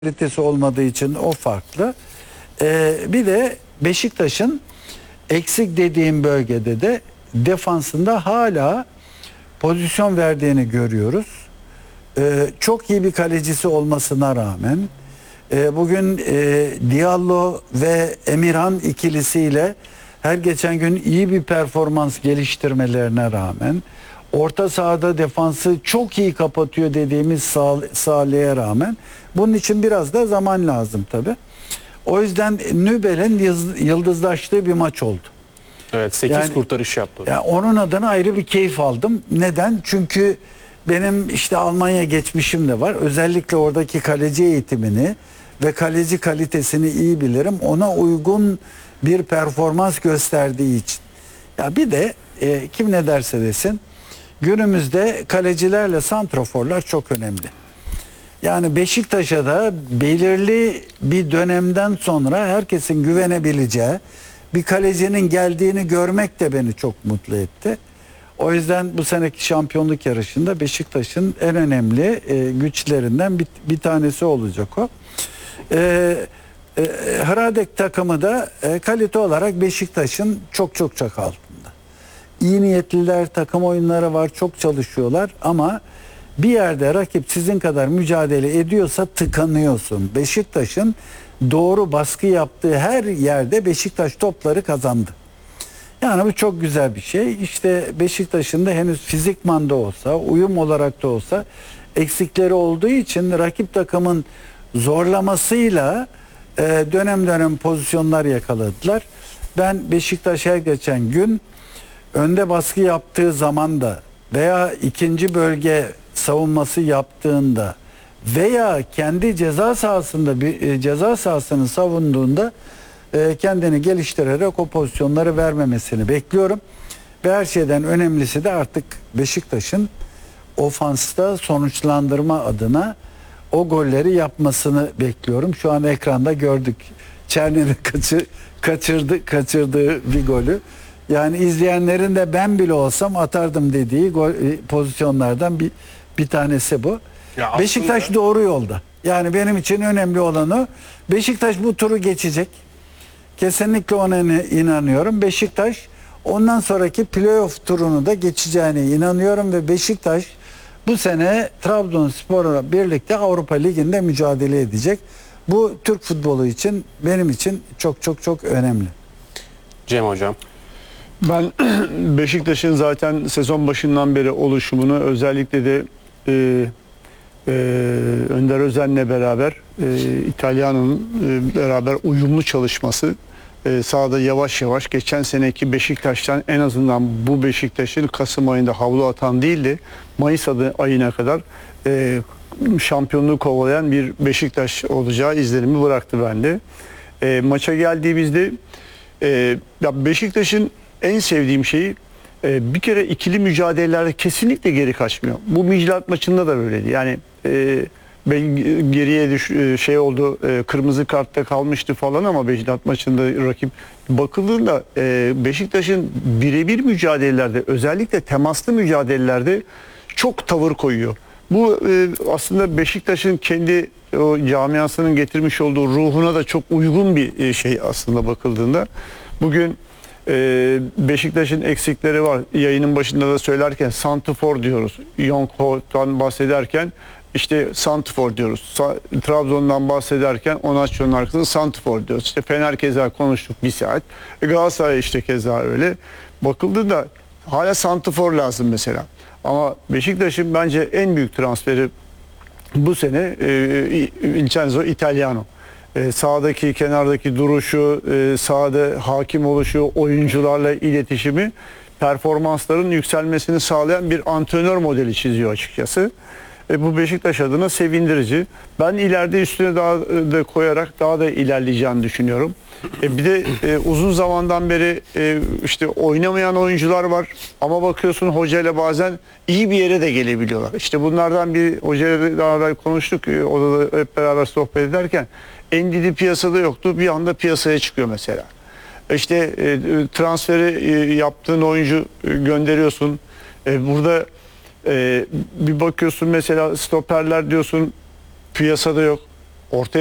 kalitesi olmadığı için o farklı. Bir de Beşiktaş'ın eksik dediğim bölgede de defansında hala pozisyon verdiğini görüyoruz. Çok iyi bir kalecisi olmasına rağmen bugün Diallo ve Emirhan ikilisiyle her geçen gün iyi bir performans geliştirmelerine rağmen orta sahada defansı çok iyi kapatıyor dediğimiz Salih'e rağmen bunun için biraz da zaman lazım tabi. O yüzden Nübel'in yıldızlaştığı bir maç oldu. Evet, 8 kurtarış yaptı. Yani onun adına ayrı bir keyif aldım. Neden? Çünkü benim işte Almanya geçmişim de var. Özellikle oradaki kaleci eğitimini ve kaleci kalitesini iyi bilirim. Ona uygun bir performans gösterdiği için. Ya bir de kim ne derse desin günümüzde kalecilerle santraforlar çok önemli. Yani Beşiktaş'a da belirli bir dönemden sonra herkesin güvenebileceği bir kalecinin geldiğini görmek de beni çok mutlu etti. O yüzden bu seneki şampiyonluk yarışında Beşiktaş'ın en önemli güçlerinden bir tanesi olacak o. Hradek takımı da kalite olarak Beşiktaş'ın çok altında. İyi niyetliler, takım oyunları var, çok çalışıyorlar ama bir yerde rakip sizin kadar mücadele ediyorsa tıkanıyorsun. Beşiktaş'ın doğru baskı yaptığı her yerde Beşiktaş topları kazandı. Yani bu çok güzel bir şey. İşte Beşiktaş'ın da henüz fizikman da olsa, uyum olarak da olsa eksikleri olduğu için rakip takımın zorlamasıyla dönem dönem pozisyonlar yakaladılar. Ben Beşiktaş her geçen gün önde baskı yaptığı zaman da veya ikinci bölge savunması yaptığında veya kendi ceza sahasında ceza sahasını savunduğunda kendini geliştirerek o pozisyonları vermemesini bekliyorum. Ve her şeyden önemlisi de artık Beşiktaş'ın ofansta sonuçlandırma adına o golleri yapmasını bekliyorum. Şu an ekranda gördük. Çerni'nin kaçırdığı bir golü. Yani izleyenlerin de ben bile olsam atardım dediği pozisyonlardan bir tanesi bu. Ya Beşiktaş aslında doğru yolda. Yani benim için önemli olan o. Beşiktaş bu turu geçecek. Kesinlikle ona inanıyorum. Beşiktaş ondan sonraki playoff turunu da geçeceğine inanıyorum ve Beşiktaş bu sene Trabzonspor'la birlikte Avrupa Ligi'nde mücadele edecek. Bu Türk futbolu için benim için çok önemli. Cem Hocam. Ben Beşiktaş'ın zaten sezon başından beri oluşumunu özellikle de Önder Özen'le beraber İtalyan'ın beraber uyumlu çalışması sahada yavaş yavaş geçen seneki Beşiktaş'tan en azından bu Beşiktaş'ın Kasım ayında havlu atan değil de Mayıs ayına kadar şampiyonluğu kovalayan bir Beşiktaş olacağı izlenimi bıraktı bende. Maça geldiğimizde Beşiktaş'ın en sevdiğim şeyi bir kere ikili mücadelelerde kesinlikle geri kaçmıyor. Bu Midtjylland maçında da böyleydi. Yani ben geriye oldu, kırmızı kartta kalmıştı falan ama Midtjylland maçında rakip bakıldığında Beşiktaş'ın birebir mücadelelerde özellikle temaslı mücadelelerde çok tavır koyuyor. Bu aslında Beşiktaş'ın kendi o camiasının getirmiş olduğu ruhuna da çok uygun bir şey aslında bakıldığında. Bugün Beşiktaş'ın eksikleri var. Yayının başında da söylerken santrfor diyoruz. Yonkho'dan bahsederken işte santrfor diyoruz. Trabzon'dan bahsederken Onaçio'nun arkasında santrfor diyoruz. İşte Fener keza konuştuk bir saat. Galatasaray işte keza öyle. Bakıldığında hala santrfor lazım mesela. Ama Beşiktaş'ın bence en büyük transferi bu sene Vincenzo Italiano. Sağdaki kenardaki duruşu, sahada hakim oluşu, oyuncularla iletişimi, performansların yükselmesini sağlayan bir antrenör modeli çiziyor açıkçası. Bu Beşiktaş adına sevindirici. Ben ileride üstüne daha da koyarak daha da ilerleyeceğini düşünüyorum. Bir de uzun zamandan beri işte oynamayan oyuncular var ama bakıyorsun hocayla bazen iyi bir yere de gelebiliyorlar. İşte bunlardan bir hocayla daha evvel konuştuk, odada hep beraber sohbet ederken Ndidi piyasada yoktu, bir anda piyasaya çıkıyor mesela. İşte transferi yaptığın oyuncu gönderiyorsun. Burada bir bakıyorsun mesela stoperler diyorsun piyasada yok. ortaya